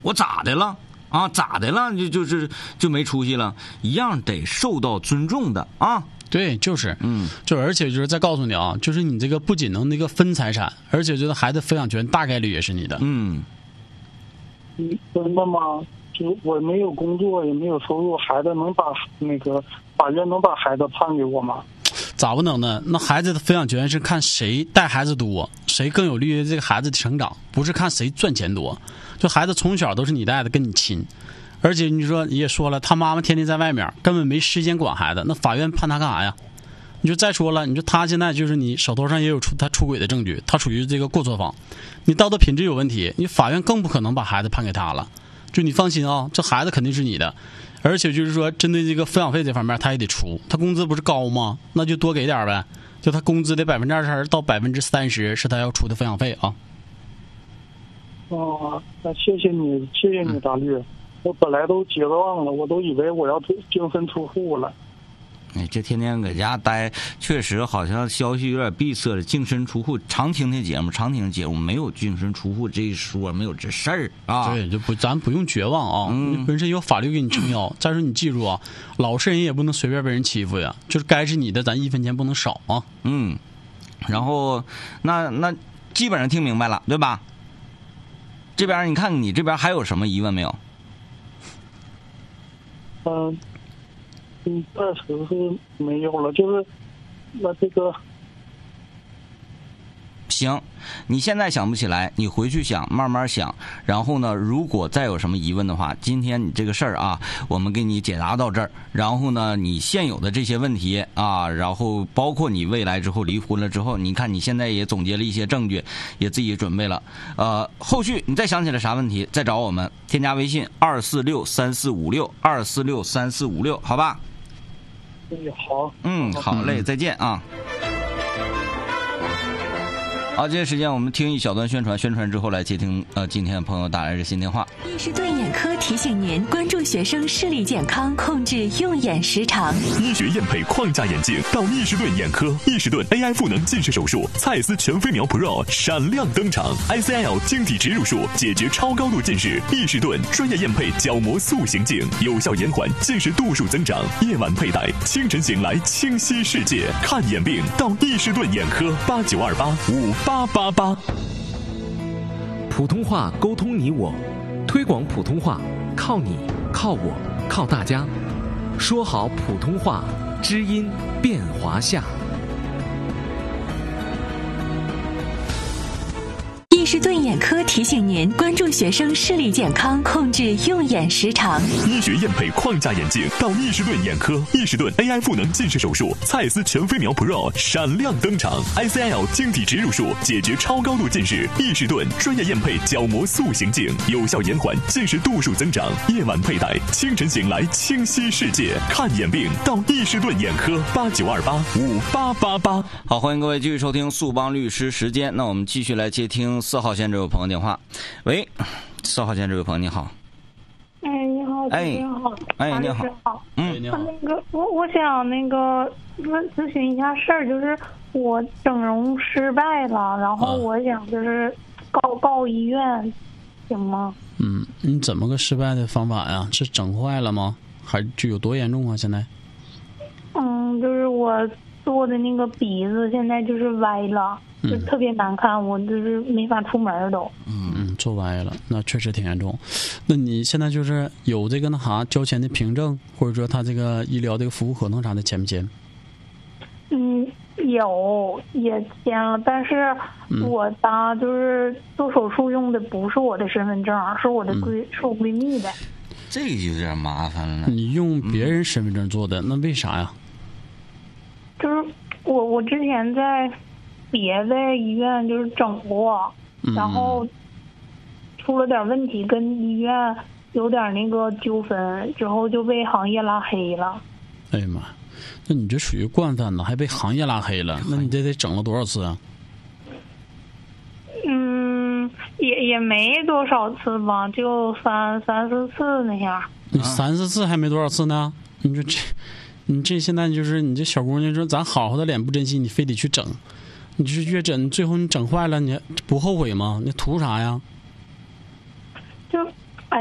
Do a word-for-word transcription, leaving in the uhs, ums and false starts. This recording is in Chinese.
我咋的了啊？咋的了？就就是就没出息了，一样得受到尊重的啊。 对，就是，嗯，就而且就是再告诉你啊，就是你这个不仅能那个分财产，而且觉得孩子抚养权大概率也是你的。 嗯， 嗯，真的吗？就我没有工作，也没有收入，孩子能把那个法院能把孩子判给我吗？ 咋不能呢？那孩子的抚养权是看谁带孩子多，谁更有利于这个孩子的成长，不是看谁赚钱多。就孩子从小都是你带的，跟你亲。而且你说你也说了，他妈妈天天在外面，根本没时间管孩子，那法院判他干啥呀？你就再说了，你说他现在就是你手头上也有出他出轨的证据，他属于这个过错方，你道德品质有问题，你法院更不可能把孩子判给他了。就你放心啊，这孩子肯定是你的，而且就是说针对这个抚养费这方面他也得出，他工资不是高吗？那就多给点呗，就他工资的百分之二十到百分之三十是他要出的抚养费啊。 哦，那谢谢你，谢谢你，大律。嗯，我本来都绝望了，我都以为我要净身出户了。 哎，这天天搁家待，确实好像消息有点闭塞了。净身出户，常听的节目，常听节目，没有净身出户这一说，没有这事儿啊。 对，就不，咱不用绝望啊。嗯，你本身有法律给你撑腰。再说你记住啊，老实人也不能随便被人欺负呀，就是该是你的，咱一分钱不能少啊。 嗯，然后那那基本上听明白了，对吧？这边你看你这边还有什么疑问没有？ 嗯嗯，暂时是没有了，就是那这个。 行，你现在想不起来，你回去想，慢慢想。然后呢，如果再有什么疑问的话，今天你这个事儿啊，我们给你解答到这儿。然后呢，你现有的这些问题啊，然后包括你未来之后离婚了之后，你看你现在也总结了一些证据，也自己准备了。呃，后续你再想起来啥问题，再找我们，添加微信二四六三四五六二四六三四五六，好吧？ 嗯，好。 嗯，好嘞，再见啊。好，这些时间我们听一小段宣传，宣传之后来接听呃今天的朋友打来的新电话。 易士顿眼科提醒您关注学生视力健康，控制用眼时长。 医学验配框架眼镜到易士顿眼科，易士顿 A I 赋能近视手术，蔡司全飞秒 Pro 闪亮登场 ，I C L 晶体植入术解决超高度近视，易士顿专业验配角膜塑形镜，有效延缓近视度数增长，夜晚佩戴，清晨醒来清晰世界。看眼病到易士顿眼科八九二八五八八八。 普通话沟通你我，推广普通话靠你靠我靠大家，说好普通话，知音变华夏。 易士顿眼科提醒您关注学生视力健康，控制用眼时长。 医学验配框架眼镜到易士顿眼科，易士顿 A I 赋能近视手术，蔡司全飞秒 Pro 闪亮登场 ，I C L 晶体植入术解决超高度近视，易士顿专业验配角膜塑形镜，有效延缓近视度数增长，夜晚佩戴，清晨醒来清晰世界。看眼病到易士顿眼科八九二八五八八八。 好，欢迎各位继续收听速帮律师时间。那我们继续来接听四号线这位朋友电话。喂，四号线这位朋友你好。 哎，你好， 哎， 你好， 哎，你好， 好， 嗯， 你好。 那个，我我想那个问咨询一下事儿，就是我整容失败了，然后我想就是告告医院，行吗？ 嗯，你怎么个失败的方法呀？是整坏了吗？还就有多严重啊？现在？ 嗯，就是我做的那个鼻子现在就是歪了，就特别难看，我就是没法出门都。 嗯嗯，做歪了，那确实挺严重。那你现在就是有这个那啥交钱的凭证，或者说他这个医疗这个服务合同啥的签不签？ 嗯，有也签了，但是我的就是做手术用的不是我的身份证，是我的闺、嗯、是我闺蜜的。 这个有点麻烦了。 你用别人身份证做的，嗯、那为啥呀？ 就是我我之前在别的医院就是整过， 嗯、 然后出了点问题，跟医院有点那个纠纷，之后就被行业拉黑了。 哎呀妈！那你这属于惯犯呢，还被行业拉黑了？那你这得整了多少次啊？ 嗯，也也没多少次吧，就三三四次那样。 你三四次还没多少次呢？你说这，你这现在就是你这小姑娘说咱好好的脸不珍惜，你非得去整，你就是越整，最后你整坏了，你不后悔吗？你图啥呀？